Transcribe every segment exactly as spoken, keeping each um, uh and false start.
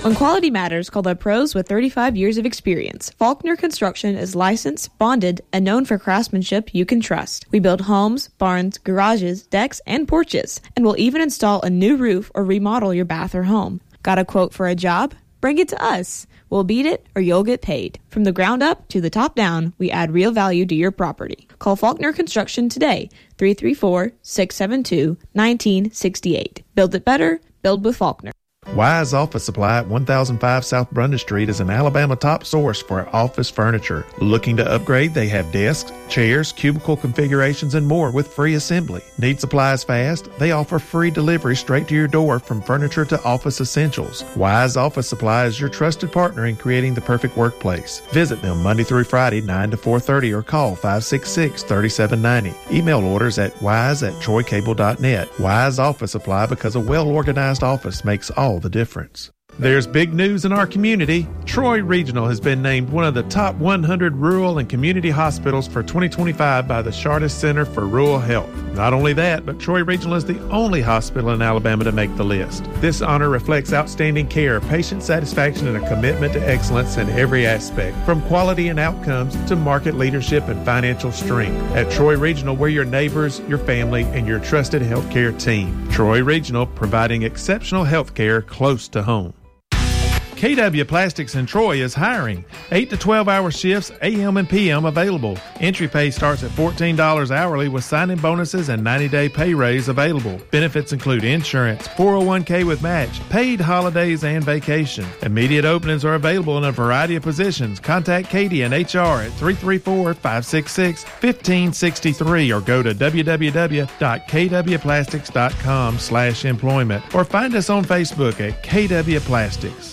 When quality matters, call the pros with thirty-five years of experience. Faulkner Construction is licensed, bonded, and known for craftsmanship you can trust. We build homes, barns, garages, decks, and porches, and will even install a new roof or remodel your bath or home. Got a quote for a job? Bring it to us. We'll beat it or you'll get paid. From the ground up to the top down, we add real value to your property. Call Faulkner Construction today, three three four, six seven two, one nine six eight. Build it better, build with Faulkner. Wise Office Supply at one thousand five South Brundage Street is an Alabama top source for office furniture. Looking to upgrade? They have desks, chairs, cubicle configurations, and more with free assembly. Need supplies fast? They offer free delivery straight to your door from furniture to office essentials. Wise Office Supply is your trusted partner in creating the perfect workplace. Visit them Monday through Friday, nine to four thirty, or call five six six, three seven nine zero. Email orders at wise at troy cable dot net. Wise Office Supply, because a well-organized office makes all the difference. There's big news in our community. Troy Regional has been named one of the top one hundred rural and community hospitals for twenty twenty-five by the Chartis Center for Rural Health. Not only that, but Troy Regional is the only hospital in Alabama to make the list. This honor reflects outstanding care, patient satisfaction, and a commitment to excellence in every aspect, from quality and outcomes to market leadership and financial strength. At Troy Regional, we're your neighbors, your family, and your trusted healthcare team. Troy Regional, providing exceptional healthcare close to home. K W Plastics in Troy is hiring. eight to twelve hour shifts, A M and P M available. Entry pay starts at fourteen dollars hourly with sign-in bonuses and ninety day pay raise available. Benefits include insurance, four oh one k with match, paid holidays, and vacation. Immediate openings are available in a variety of positions. Contact Katie and H R at three three four, five six six, one five six three or go to w w w dot k w plastics dot com slash employment or find us on Facebook at K W Plastics.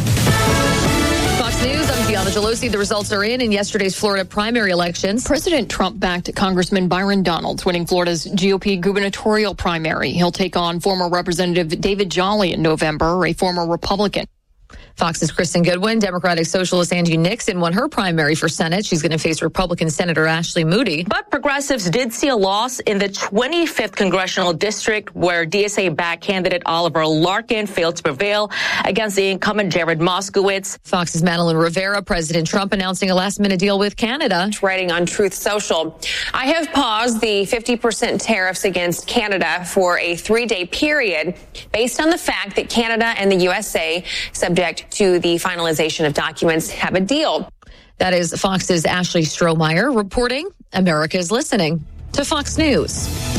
News, I'm Gianna Gelosi. The results are in in yesterday's Florida primary elections. President Trump-backed Congressman Byron Donalds winning Florida's G O P gubernatorial primary. He'll take on former Representative David Jolly in November, a former Republican. Fox's Kristen Goodwin, Democratic Socialist Angie Nixon won her primary for Senate. She's going to face Republican Senator Ashley Moody. But progressives did see a loss in the twenty-fifth Congressional District, where D S A-backed candidate Oliver Larkin failed to prevail against the incumbent Jared Moskowitz. Fox's Madeline Rivera, President Trump announcing a last-minute deal with Canada. Writing on Truth Social, I have paused the fifty percent tariffs against Canada for a three-day period based on the fact that Canada and the U S A, subject to the finalization of documents, have a deal. That is Fox's Ashley Strohmeyer reporting. America's listening to Fox News.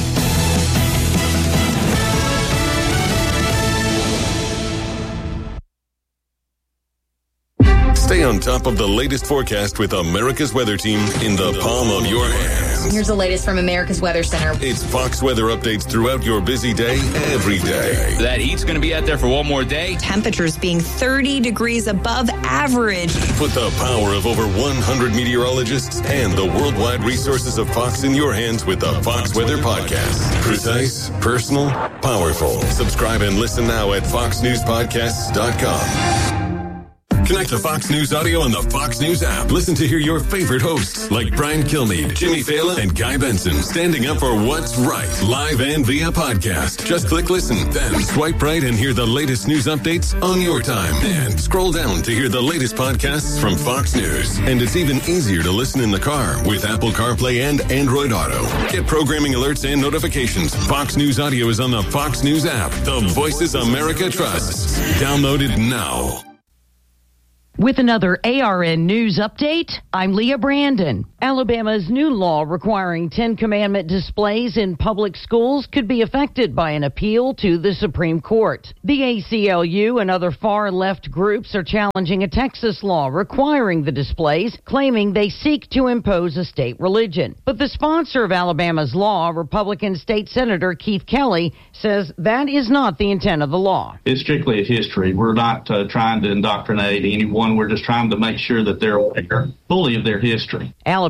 Stay on top of the latest forecast with America's Weather Team in the palm of your hands. Here's the latest from America's Weather Center. It's Fox weather updates throughout your busy day, every day. That heat's going to be out there for one more day. Temperatures being thirty degrees above average. Put the power of over one hundred meteorologists and the worldwide resources of Fox in your hands with the Fox Weather Podcast. Precise, personal, powerful. Subscribe and listen now at fox news podcasts dot com. Connect to Fox News Audio on the Fox News app. Listen to hear your favorite hosts like Brian Kilmeade, Jimmy Fallon, and Guy Benson standing up for what's right, live and via podcast. Just click listen, then swipe right and hear the latest news updates on your time. And scroll down to hear the latest podcasts from Fox News. And it's even easier to listen in the car with Apple CarPlay and Android Auto. Get programming alerts and notifications. Fox News Audio is on the Fox News app. The voices America trusts. Download it now. With another A R N News update, I'm Leah Brandon. Alabama's new law requiring Ten Commandment displays in public schools could be affected by an appeal to the Supreme Court. The A C L U and other far-left groups are challenging a Texas law requiring the displays, claiming they seek to impose a state religion. But the sponsor of Alabama's law, Republican State Senator Keith Kelly, says that is not the intent of the law. It's strictly a history. We're not uh, trying to indoctrinate anyone. We're just trying to make sure that they're aware fully of their history. Alabama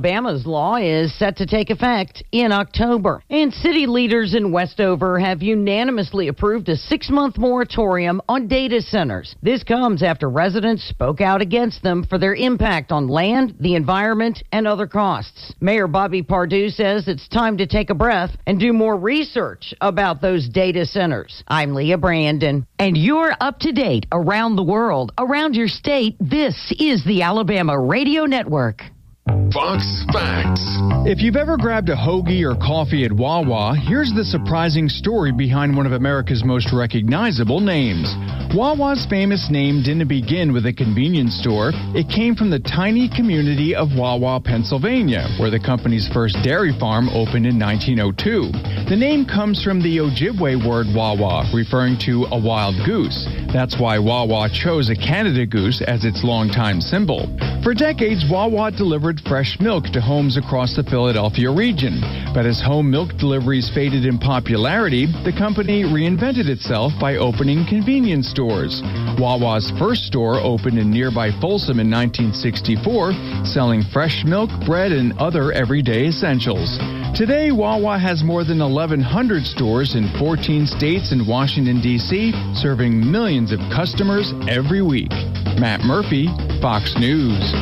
Alabama's law is set to take effect in October. And city leaders in Westover have unanimously approved a six-month moratorium on data centers. This comes after residents spoke out against them for their impact on land, the environment, and other costs. Mayor Bobby Pardue says it's time to take a breath and do more research about those data centers. I'm Leah Brandon, and you're up to date around the world, around your state. This is the Alabama Radio Network. Fox Facts. If you've ever grabbed a hoagie or coffee at Wawa, here's the surprising story behind one of America's most recognizable names. Wawa's famous name didn't begin with a convenience store. It came from the tiny community of Wawa, Pennsylvania, where the company's first dairy farm opened in nineteen oh two. The name comes from the Ojibwe word Wawa, referring to a wild goose. That's why Wawa chose a Canada goose as its longtime symbol. For decades, Wawa delivered fresh milk to homes across the Philadelphia region. But as home milk deliveries faded in popularity, the company reinvented itself by opening convenience stores. Wawa's first store opened in nearby Folsom in nineteen sixty-four, selling fresh milk, bread, and other everyday essentials. Today, Wawa has more than eleven hundred stores in fourteen states and Washington, D C, serving millions of customers every week. Matt Murphy, Fox News.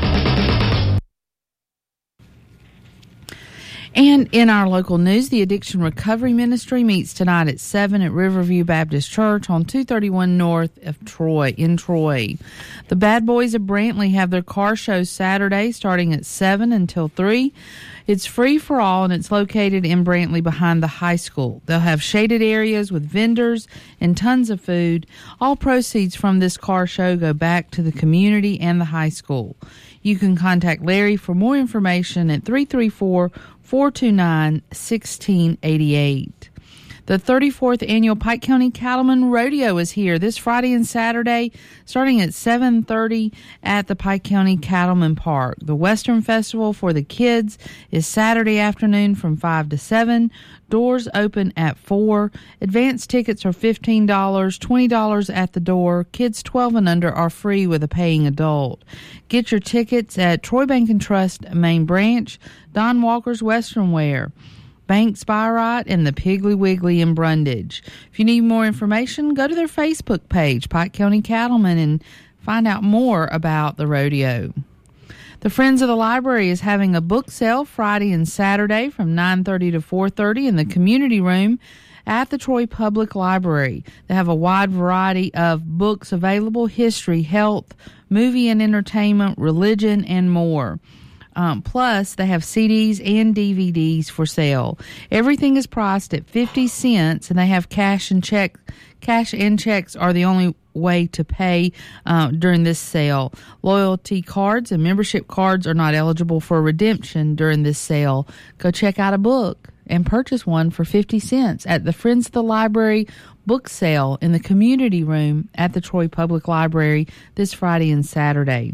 And in our local news, the Addiction Recovery Ministry meets tonight at seven at Riverview Baptist Church on two thirty-one North of Troy, in Troy. The Bad Boys of Brantley have their car show Saturday starting at seven until three. It's free for all, and it's located in Brantley behind the high school. They'll have shaded areas with vendors and tons of food. All proceeds from this car show go back to the community and the high school. You can contact Larry for more information at three three four, four two nine, one six eight eight. The thirty-fourth Annual Pike County Cattlemen Rodeo is here this Friday and Saturday, starting at seven thirty at the Pike County Cattlemen Park. The Western Festival for the kids is Saturday afternoon from five to seven. Doors open at four. Advance tickets are fifteen dollars, twenty dollars at the door. Kids twelve and under are free with a paying adult. Get your tickets at Troy Bank and Trust Main Branch, Don Walker's Western Wear, Bank Spyrite, and the Piggly Wiggly in Brundage. If you need more information, go to their Facebook page, Pike County Cattlemen, and find out more about the rodeo. The Friends of the Library is having a book sale Friday and Saturday from nine thirty to four thirty in the community room at the Troy Public Library. They have a wide variety of books available: history, health, movie and entertainment, religion, and more. Um, plus, they have C Ds and D V Ds for sale. Everything is priced at fifty cents, and they have cash and check. Cash and checks are the only way to pay uh, during this sale. Loyalty cards and membership cards are not eligible for redemption during this sale. Go check out a book and purchase one for fifty cents at the Friends of the Library book sale in the community room at the Troy Public Library this Friday and Saturday.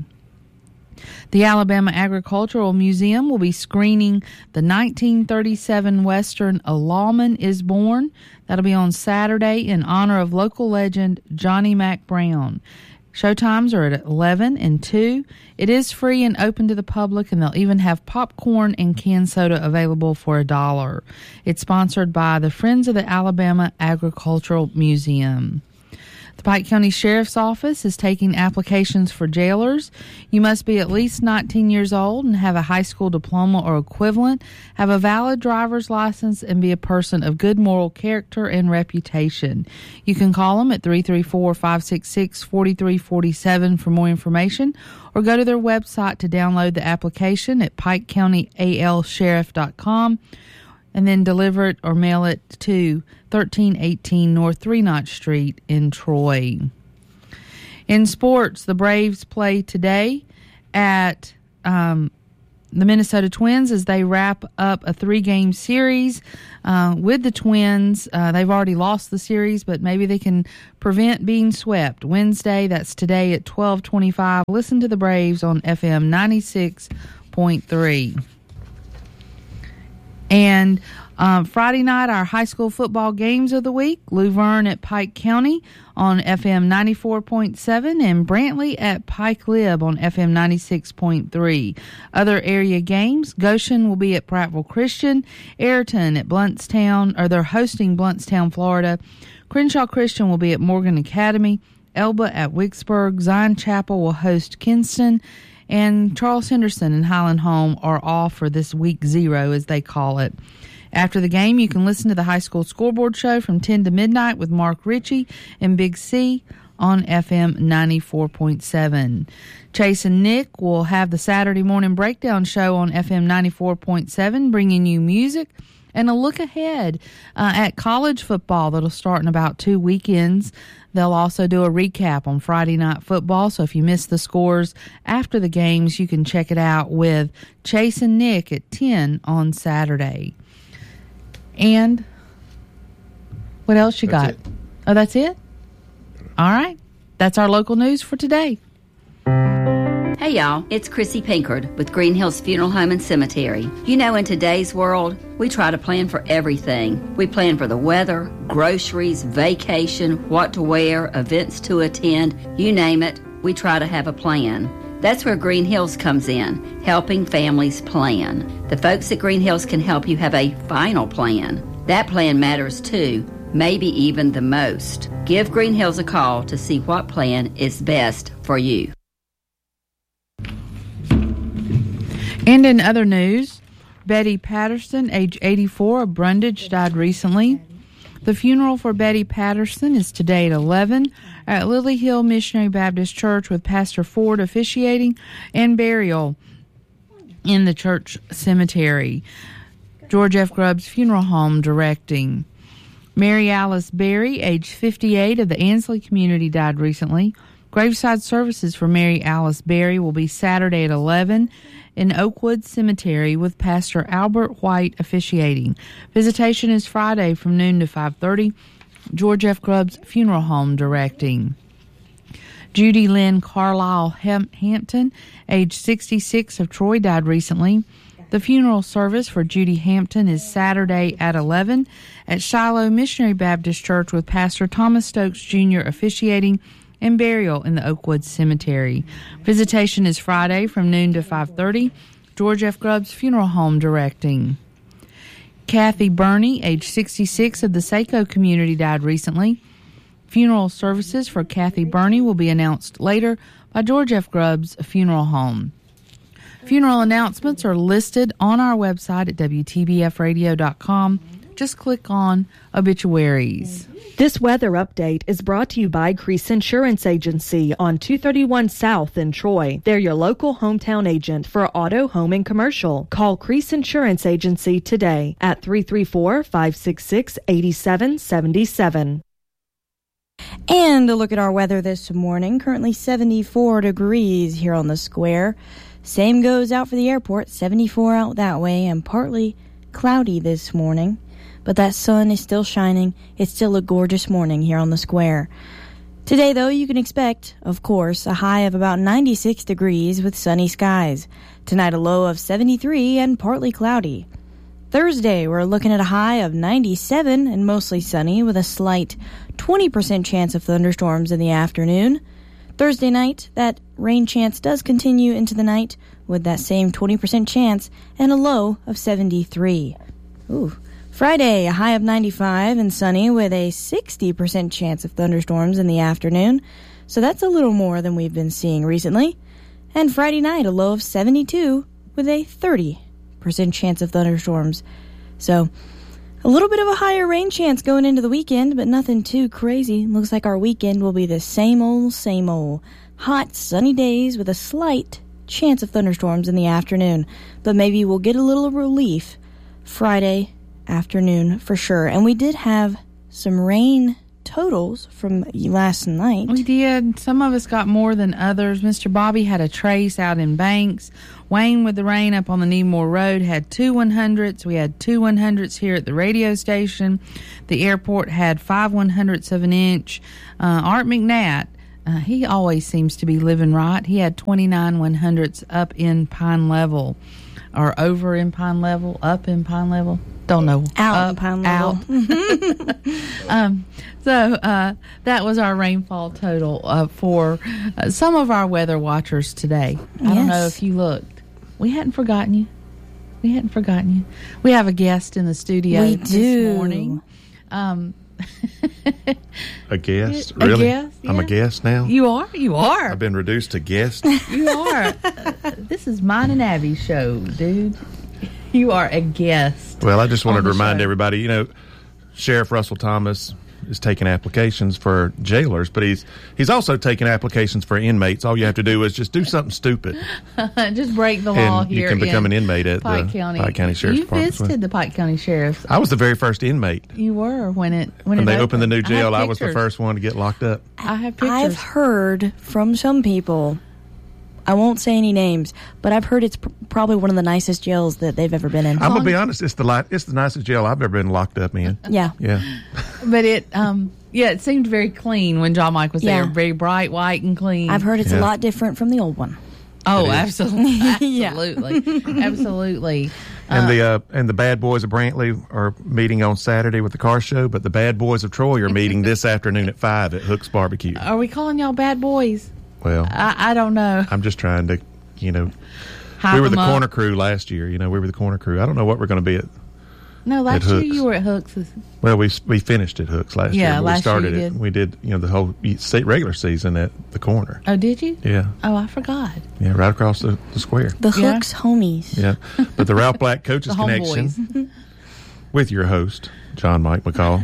The Alabama Agricultural Museum will be screening the nineteen thirty-seven Western A Lawman is Born. That'll be on Saturday in honor of local legend Johnny Mac Brown. Showtimes are at eleven and two. It is free and open to the public, and they'll even have popcorn and canned soda available for a dollar. It's sponsored by the Friends of the Alabama Agricultural Museum. The Pike County Sheriff's Office is taking applications for jailers. You must be at least nineteen years old and have a high school diploma or equivalent, have a valid driver's license, and be a person of good moral character and reputation. You can call them at three three four, five six six, four three four seven for more information, or go to their website to download the application at pike county a l sheriff dot com. And then deliver it or mail it to thirteen eighteen North Three Knot Street in Troy. In sports, the Braves play today at um, the Minnesota Twins as they wrap up a three-game series uh, with the Twins. Uh, they've already lost the series, but maybe they can prevent being swept. Wednesday, that's today at twelve twenty-five. Listen to the Braves on F M ninety-six point three. And Um, Friday night, our high school football games of the week: Luverne at Pike County on F M ninety-four point seven and Brantley at Pike Lib on F M ninety-six point three. Other area games: Goshen will be at Prattville Christian, Ayrton at Bluntstown, or they're hosting Bluntstown, Florida. Crenshaw Christian will be at Morgan Academy. Elba at Wicksburg. Zion Chapel will host Kinston. And Charles Henderson and Highland Home are off for this week zero, as they call it. After the game, you can listen to the high school scoreboard show from ten to midnight with Mark Ritchie and Big C on F M ninety-four point seven. Chase and Nick will have the Saturday morning breakdown show on F M ninety-four point seven, bringing you music and a look ahead uh, at college football that'll start in about two weekends. They'll also do a recap on Friday Night Football, so if you missed the scores after the games, you can check it out with Chase and Nick at ten on Saturday. And what else you That's got? it. Oh, that's it? All right. That's our local news for today. Hey y'all, it's Chrissy Pinkard with Green Hills Funeral Home and Cemetery. You know, in today's world, we try to plan for everything. We plan for the weather, groceries, vacation, what to wear, events to attend, you name it, we try to have a plan. That's where Green Hills comes in, helping families plan. The folks at Green Hills can help you have a final plan. That plan matters too, maybe even the most. Give Green Hills a call to see what plan is best for you. And in other news, Betty Patterson, age eighty-four, of Brundage, died recently. The funeral for Betty Patterson is today at eleven at Lily Hill Missionary Baptist Church, with Pastor Ford officiating and burial in the church cemetery. George F. Grubbs Funeral Home directing. Mary Alice Berry, age fifty-eight, of the Ansley community, died recently. Graveside services for Mary Alice Berry will be Saturday at eleven in Oakwood Cemetery, with Pastor Albert White officiating. Visitation is Friday from noon to five thirty. George F. Grubbs Funeral Home directing. Judy Lynn Carlisle Ham- Hampton, age sixty-six, of Troy, died recently. The funeral service for Judy Hampton is Saturday at eleven at Shiloh Missionary Baptist Church, with Pastor Thomas Stokes Junior officiating and burial in the Oakwood Cemetery. Visitation is Friday from noon to five thirty. George F. Grubbs Funeral Home directing. Kathy Burney, age sixty-six, of the Saco community, died recently. Funeral services for Kathy Burney will be announced later by George F. Grubbs Funeral Home. Funeral announcements are listed on our website at W T B F radio dot com. Just click on obituaries. This weather update is brought to you by Crease Insurance Agency on two thirty-one South in Troy. They're your local hometown agent for auto, home, and commercial. Call Crease Insurance Agency today at three three four, five six six, eight seven seven seven. And a look at our weather this morning. Currently seventy-four degrees here on the square. Same goes out for the airport, seventy-four out that way, and partly cloudy this morning. But that sun is still shining. It's still a gorgeous morning here on the square. Today, though, you can expect, of course, a high of about ninety-six degrees with sunny skies. Tonight, a low of seventy-three and partly cloudy. Thursday, we're looking at a high of ninety-seven and mostly sunny, with a slight twenty percent chance of thunderstorms in the afternoon. Thursday night, that rain chance does continue into the night with that same twenty percent chance and a low of seventy-three. Ooh. Friday, a high of ninety-five and sunny with a sixty percent chance of thunderstorms in the afternoon. So that's a little more than we've been seeing recently. And Friday night, a low of seventy-two with a thirty percent chance of thunderstorms. So a little bit of a higher rain chance going into the weekend, but nothing too crazy. Looks like our weekend will be the same old, same old. Hot, sunny days with a slight chance of thunderstorms in the afternoon. But maybe we'll get a little relief Friday afternoon for sure. And we did have some rain totals from last night. We did. Some of us got more than others. Mister Bobby had a trace out in Banks. Wayne, with the rain up on the Needmore Road, had two one hundredths. We had two one hundredths here at the radio station. The airport had five one hundredths of an inch. Uh, Art McNatt, uh, he always seems to be living right. He had twenty-nine one hundredths up in Pine Level. or over in Pine Level, up in Pine Level. Don't know. Out up, in Pine Level. Out. um, so uh, that was our rainfall total uh, for uh, some of our weather watchers today. I don't know if you looked. We hadn't forgotten you. We hadn't forgotten you. We have a guest in the studio we this do. morning. Um, a guest? A Really? guest, yeah. I'm a guest now? You are? You are. I've been reduced to guest? You are. Uh, this is mine and Abby's show, dude. You are a guest. Well, I just wanted to the remind show. everybody, you know, Sheriff Russell Thomas is taking applications for jailers, but he's he's also taking applications for inmates. All you have to do is just do something stupid. Just break the law and here. you can become in an inmate at Pike the County. Pike County Sheriff's you Department. You visited the Pike County Sheriff's. I was the very first inmate. You were when it when, when it they opened the new jail. I, I was the first one to get locked up. I have pictures. I've heard from some people, I won't say any names, but I've heard it's pr- probably one of the nicest jails that they've ever been in. I'm gonna be honest, it's the li- it's the nicest jail I've ever been locked up in. Yeah, yeah. But it, um, yeah, it seemed very clean when John Mike was Yeah. there, very bright, white, and clean. I've heard it's Yeah. a lot different from the old one. Oh, absolutely, Yeah. absolutely, absolutely. And the uh, and the bad boys of Brantley are meeting on Saturday with the car show, but the bad boys of Troy are meeting this afternoon at five at Hook's Barbecue. Are we calling y'all bad boys? Well, I, I don't know. I'm just trying to, you know, Hype we were the them up. corner crew last year. You know, we were the corner crew. I don't know what we're going to be at. No, last at year Hook's. you were at Hooks. Well, we we finished at Hook's last Yeah, year. But last we started year you it. did. We did, you know, the whole state regular season at the corner. Oh, did you? Yeah, Oh, I forgot. yeah, right across the, the square. The Yeah. Hooks homies. Yeah, but the Ralph Black Coaches The Connection homeboys. with your host John Mike McCall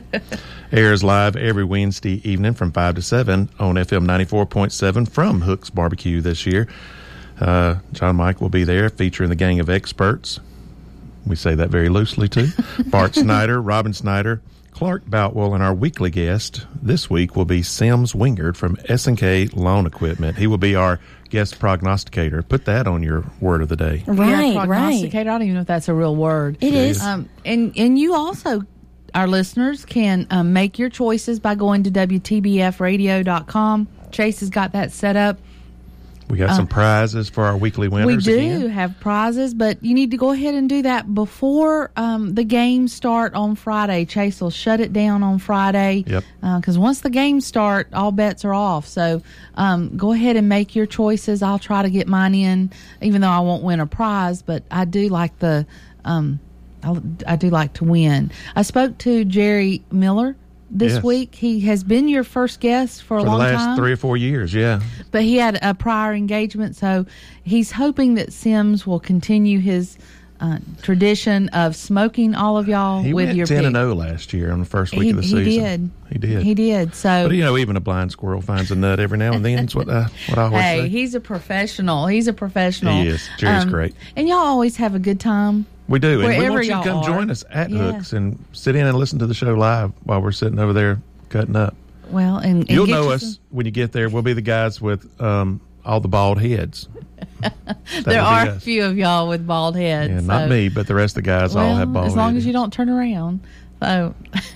airs live every Wednesday evening from five to seven on F M ninety-four point seven from Hook's Barbecue this year. Uh, John Mike will be there featuring the gang of experts. We say that very loosely, too. Bart Snyder, Robin Snyder, Clark Boutwell, and our weekly guest this week will be Sims Wingard from S and K Lawn Equipment. He will be our guest prognosticator. Put that on your word of the day. Yeah, Right, right. prognosticator. I don't even know if that's a real word. It is. Um, and and you also, our listeners, can um, make your choices by going to W T B F radio dot com. Chase has got that set up. We got some prizes for our weekly winners. We do again. have prizes, but you need to go ahead and do that before um, the games start on Friday. Chase will shut it down on Friday. Yep. Because once the games start, all bets are off. So um, go ahead and make your choices. I'll try to get mine in, even though I won't win a prize. But I do like the, um, I, I do like to win. I spoke to Jerry Miller this Yes. week. He has been your first guest for a For the long last time. three or four years, yeah. But he had a prior engagement, so he's hoping that Sims will continue his uh, tradition of smoking all of y'all He with went your ten pick. and zero last year on the first week He, of the he season. did. He did. He did. So, But you know, even a blind squirrel finds a nut every now and then. That's what I, what I always hey, say. he's a professional. He's a professional. He is. Jerry's great. And y'all always have a good time. We do, and we Wherever want you to y'all come are. join us at Yeah. Hooks and sit in and listen to the show live while we're sitting over there cutting up. Well, and, and You'll get know you us some- when you get there. We'll be the guys with um, all the bald heads. That there will be are a us. few of y'all with bald heads. Yeah, so- not me, but the rest of the guys all well, have bald as long heads. as you don't turn around. So,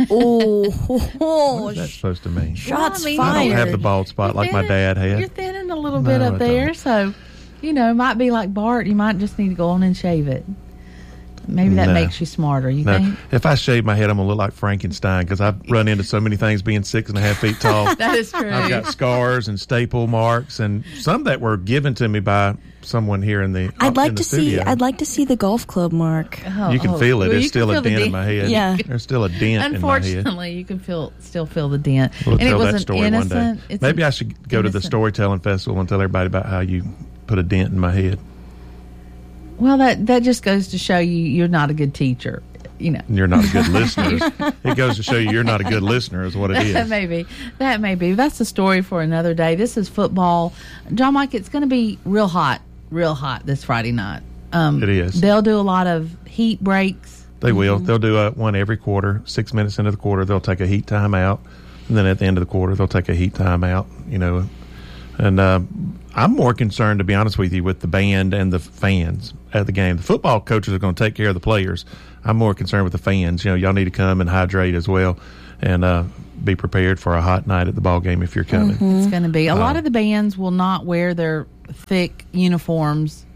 Oh, What is that supposed to mean? shots Well, I mean, I don't fired. have the bald spot You're like my thinning- dad had. You're thinning a little bit No, up I there, don't. so you know, it might be like Bart. You might just need to go on and shave it. Maybe that No. makes you smarter. You No, think? if I shave my head, I'm gonna look like Frankenstein because I've run into so many things being six and a half feet tall. That is true. I've got scars and staple marks, and some that were given to me by someone here in the. I'd in like the to see. studio. I'd like to see the golf club mark. Oh, You can oh. feel it. Well, There's you still can a feel the dent in dent. my head. Yeah. There's still a dent in my head. Unfortunately, you can feel still feel the dent. We'll and it tell was that an story innocent. one day. It's Maybe an I should go to the innocent- storytelling festival and tell everybody about how you put a dent in my head. Well, that that just goes to show you you're not a good teacher. You know. And you're not a good listener. It goes to show you you're not a good listener, is what it That is. may be. That may be. That's the story for another day. This is football. John Mike, it's going to be real hot, real hot this Friday night. Um, It is. They'll do a lot of heat breaks. They will. They'll do a, one every quarter. Six minutes into the quarter, they'll take a heat time out, and then at the end of the quarter, they'll take a heat time out. You know, and uh, I'm more concerned, to be honest with you, with the band and the fans at the game. The football coaches are going to take care of the players. I'm more concerned with the fans. You know, y'all need to come and hydrate as well, and uh, be prepared for a hot night at the ball game if you're coming. It's going to be. A lot Uh, of the bands will not wear their thick uniforms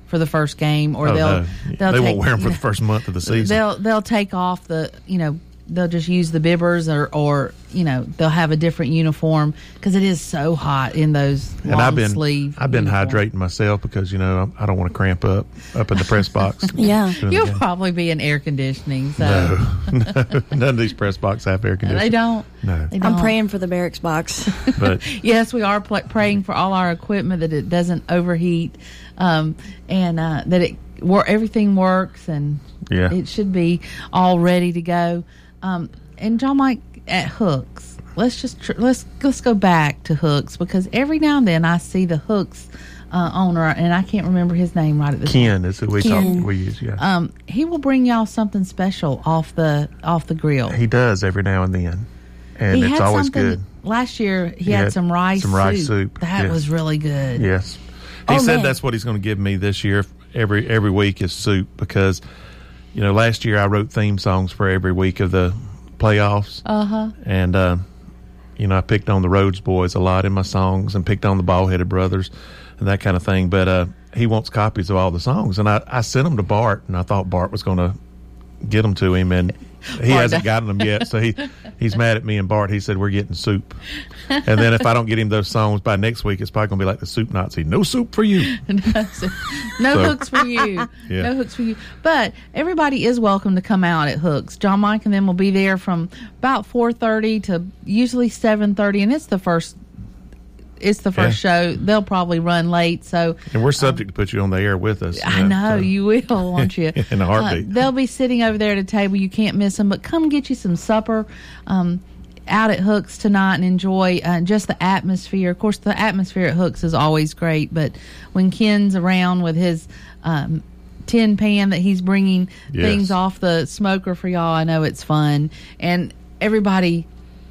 for the first game, or oh, they'll no. they'll they take, won't wear them for you know, the first month of the season. They'll they'll take off the you know they'll just use the bibbers, or or you know they'll have a different uniform because it is so hot in those long and I've been sleeve. I've been uniform. hydrating myself because you know I don't want to cramp up up in the press box. Yeah, you'll probably be in air conditioning. So. No, no, none of these press boxes have air conditioning. They don't. No, they don't. I'm praying for the barracks box. But yes, we are pl- praying for all our equipment that it doesn't overheat, um, and uh, that it wor- everything works, and yeah. it should be all ready to go. Um, and John Mike at Hooks, let's just tr- let's let's go back to Hooks, because every now and then I see the Hooks uh, owner, and I can't remember his name right at this Ken time. is who we Ken. talk we use. Yeah, Um, he will bring y'all something special off the off the grill. he does every now and then, and he it's had always something, good. Last year he, He had, had some rice some rice soup. That Yes. was really good. Yes, he Oh, said man. that's what he's going to give me this year. Every every week is soup, because you know last year I wrote theme songs for every week of the playoffs. Uh huh. And, uh, you know, I picked on the Rhodes boys a lot in my songs, and picked on the Ball-Headed Brothers and that kind of thing. But uh, he wants copies of all the songs. And I, I sent them to Bart, and I thought Bart was going to get them to him. And he Bart hasn't does. gotten them yet. So he he's mad at me and Bart. He said, we're getting soup. And then if I don't get him those songs by next week, it's probably going to be like the soup Nazi. No soup for you. no So- hooks for you. Yeah. No hooks for you. But everybody is welcome to come out at Hooks. John Mike and them will be there from about four thirty to usually seven thirty, and it's the first. It's the first show. They'll probably run late, so And we're subject to put you on the air with us. I know you will, won't you? In a heartbeat. Uh, they'll be sitting over there at a table. You can't miss them. But come get you some supper um, out at Hooks tonight and enjoy uh, just the atmosphere. Of course, the atmosphere at Hooks is always great. But when Ken's around with his um, tin pan that he's bringing Yes. things off the smoker for y'all, I know it's fun. And everybody,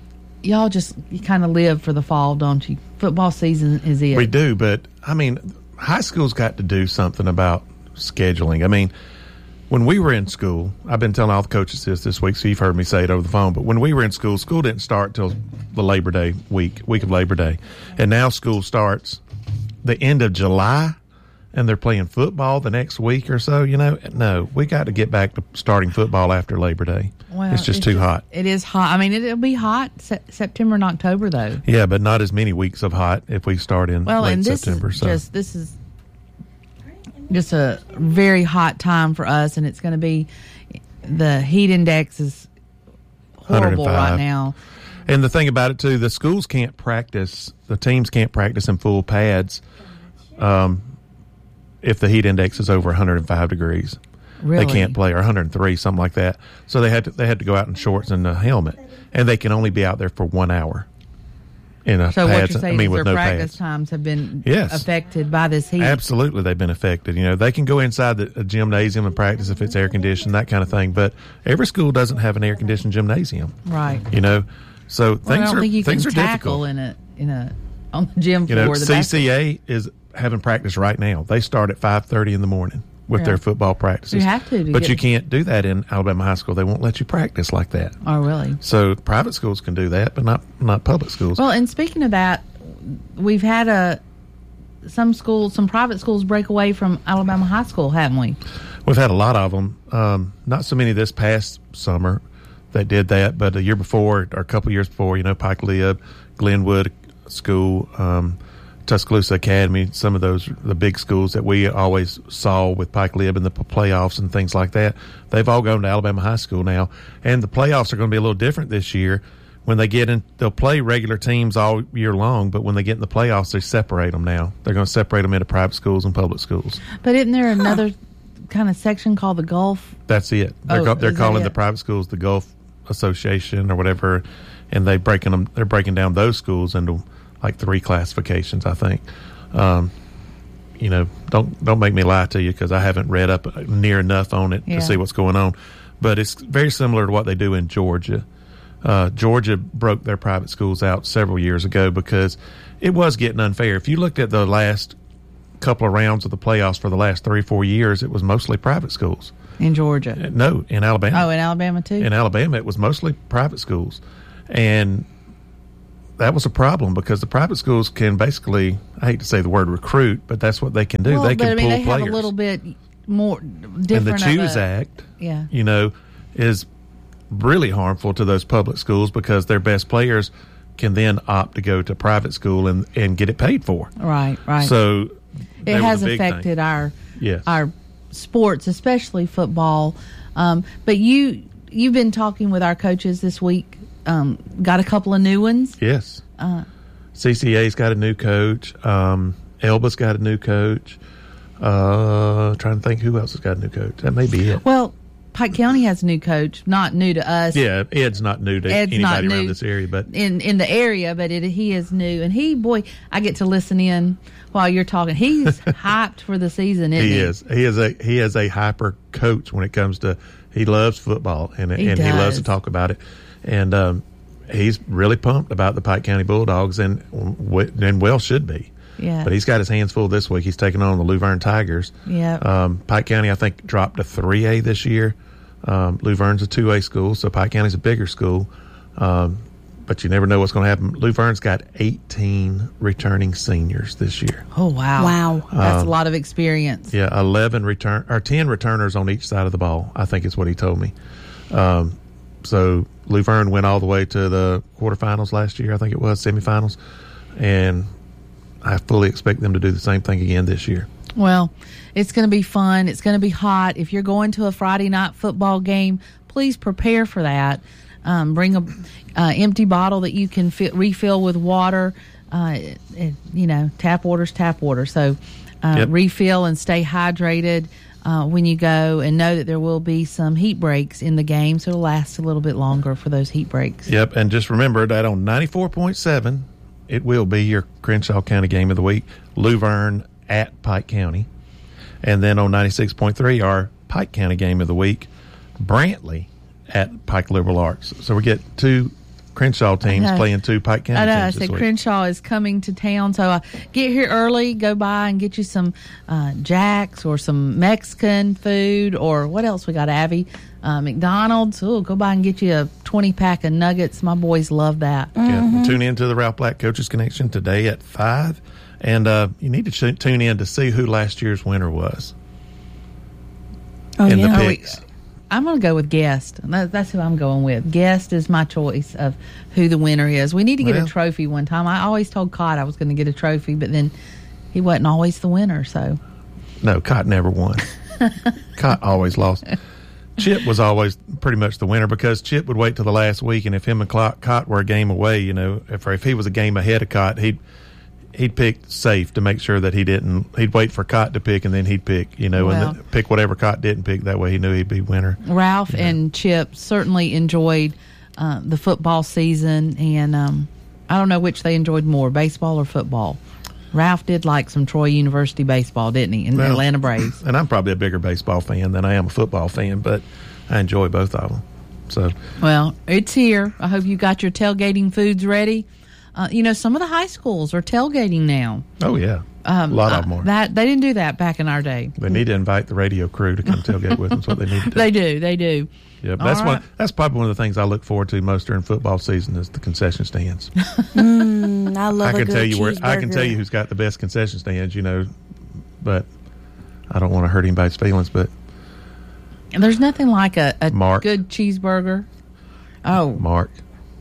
y'all just you kind of live for the fall, don't you? Football season is it. We do, but I mean, high school's got to do something about scheduling. I mean, when we were in school, I've been telling all the coaches this this week, so you've heard me say it over the phone, but when we were in school, school didn't start till the Labor Day week, week of Labor Day. And now school starts the end of July, and they're playing football the next week or so. You know, no, we got to get back to starting football after Labor Day. Well, it's just too hot. It is hot. I mean, it, it'll be hot se- September and October, though. Yeah, but not as many weeks of hot if we start in Well, late and this September. is So just this is just a very hot time for us, and it's going to be the heat index is horrible one hundred five. right now. And the thing about it too, the schools can't practice, the teams can't practice in full pads um, if the heat index is over one hundred five degrees. Really? They can't play, or one hundred three, something like that. So they had to they had to go out in shorts and a helmet, and they can only be out there for one hour in a So what pads. you're saying I mean, is with their no practice pads. times have been Yes. affected by this heat. Absolutely, they've been affected. You know, they can go inside the a gymnasium and practice if it's air conditioned, that kind of thing. But every school doesn't have an air conditioned gymnasium. Right. You know, so Well, things I don't are think you things can are tackle difficult. in a in a on the gym You floor. know, the C C A is having practice right now. They start at five thirty in the morning with Yeah. their football practices. You have to to but get- you can't do that in Alabama high school. They won't let you practice like that. Oh, really? So private schools can do that, but not not public schools. Well, and speaking of that, we've had a some schools, some private schools break away from Alabama high school, haven't we? We've had a lot of them. Um, not so many this past summer that did that, but a year before or a couple of years before, you know, Pike Lib, Glenwood School, um, Tuscaloosa Academy, some of those, the big schools that we always saw with Pike Lib in the p- playoffs and things like that, they've all gone to Alabama high school now. And the playoffs are going to be a little different this year. When they get in, they'll play regular teams all year long, but when they get in the playoffs, they separate them now. They're going to separate them into private schools and public schools. But isn't there another kind of section called the Gulf? That's it. They're, Oh, ca- they're is that calling it? the private schools the Gulf Association or whatever, and they breaking them. They're breaking down those schools into like three classifications, I think. Um, you know, don't don't make me lie to you because I haven't read up near enough on it Yeah. to see what's going on. But it's very similar to what they do in Georgia. Uh, Georgia broke their private schools out several years ago because it was getting unfair. If you looked at the last couple of rounds of the playoffs for the last three, four years, it was mostly private schools. In Georgia? No, in Alabama. Oh, in Alabama too? In Alabama, it was mostly private schools. And that was a problem because the private schools can basically, I hate to say the word recruit, but that's what they can do. Well, they can but, I mean, pull they players. have a little bit more different. And the Choose of a, Act, yeah. you know, is really harmful to those public schools because their best players can then opt to go to private school and, and get it paid for. Right, right. So it has affected thing. our yes. our sports, especially football. Um, but you you've been talking with our coaches this week. Um, got a couple of new ones. Yes. Uh, C C A's got a new coach. Um, Elba's got a new coach. Uh, trying to think who else has got a new coach. That may be it. Well, Pike County has a new coach, not new to us. Yeah, Ed's not new to Ed's anybody not new around this area, but in in the area, but it, he is new, and he boy, I get to listen in while you're talking. He's hyped for the season, isn't he? He is. He is a he is a hyper coach when it comes to he loves football and He and does. he loves to talk about it, and um, he's really pumped about the Pike County Bulldogs and and well should be. Yeah. But he's got his hands full this week. He's taking on the Luverne Tigers. Yeah. Um, Pike County, I think, dropped to three A this year. Um, Luverne's a two A school, so Pike County's a bigger school. Um, but you never know what's going to happen. Luverne's got eighteen returning seniors this year. Oh, wow. Wow. That's Um, a lot of experience. Yeah, eleven return or ten returners on each side of the ball, I think is what he told me. Um, so Luverne went all the way to the quarterfinals last year, I think it was, semifinals. And I fully expect them to do the same thing again this year. Well, it's going to be fun. It's going to be hot. If you're going to a Friday night football game, please prepare for that. Um, bring a uh, empty bottle that you can fi- refill with water. Uh, it, it, you know, tap water's tap water. So uh, Yep. refill and stay hydrated uh, when you go, and know that there will be some heat breaks in the game, so it'll last a little bit longer for those heat breaks. Yep, and just remember that on ninety-four point seven, it will be your Crenshaw County game of the week, Luverne at Pike County. And then on ninety-six point three, our Pike County game of the week, Brantley at Pike Liberal Arts. So we get two Crenshaw teams I know. playing two Pike County I know. I teams this said week. Crenshaw is coming to town, so uh, get here early. Go by and get you some uh, Jack's or some Mexican food, or what else we got, Abby? Uh, McDonald's. Oh, go by and get you a twenty pack of nuggets. My boys love that. Yeah, tune in to the Ralph Black Coaches Connection today at five. And uh, you need to ch- tune in to see who last year's winner was. Oh, in yeah. the picks. I'm going to go with Guest. That, that's who I'm going with. Guest is my choice of who the winner is. We need to get Well. a trophy one time. I always told Cott I was going to get a trophy, but then he wasn't always the winner. So No, Cott never won. Cott always lost. Chip was always pretty much the winner because Chip would wait till the last week, and if him and Clot, Cott were a game away, you know, if if he was a game ahead of Cott, he'd he'd pick safe to make sure that he didn't. He'd wait for Cott to pick, and then he'd pick, you know, Well. and then pick whatever Cott didn't pick. That way, he knew he'd be winner. Ralph and Chip certainly enjoyed uh, the football season, and um, I don't know which they enjoyed more, baseball or football. Ralph did like some Troy University baseball, didn't he, in Well, Atlanta Braves. And I'm probably a bigger baseball fan than I am a football fan, but I enjoy both of them. So, Well, it's here. I hope you got your tailgating foods ready. Uh, you know, some of the high schools are tailgating now. oh yeah, Um, a lot uh, of them are. That they didn't do that back in our day. They need to invite the radio crew to come tailgate with them. That's what they need to do. They do. They do. Yeah, but that's All one. right. That's probably one of the things I look forward to most during football season is the concession stands. Mm, I love I a can good tell you where I can cheeseburger. tell you who's got the best concession stands, you know, but I don't want to hurt anybody's feelings. But And there's nothing like a, a Mark. good cheeseburger. Oh, Mark,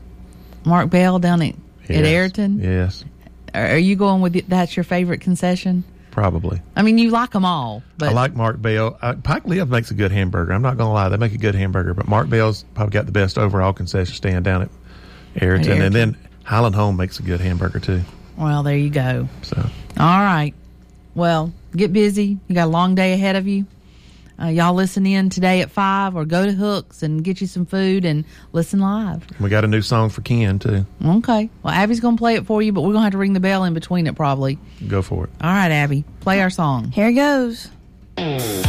Mark Bell down at, yes, at Ayrton. yes, Are are you going with it- that's your favorite concession? probably. I mean, you like them all, but I like Mark Bell. Uh, Pike Live makes a good hamburger. I'm not going to lie, they make a good hamburger. But Mark Bell's probably got the best overall concession stand down at Ayrton, Ayrton. and then Highland Home makes a good hamburger too. well, there you go. So All right. Well, get busy. You got a long day ahead of you. Uh, y'all listen in today at five, or go to Hooks and get you some food and listen live. we got a new song for Ken too. Okay. Well, Abby's going to play it for you, but we're going to have to ring the bell in between it probably. Go for it. All right, Abby. Play our song. Here goes.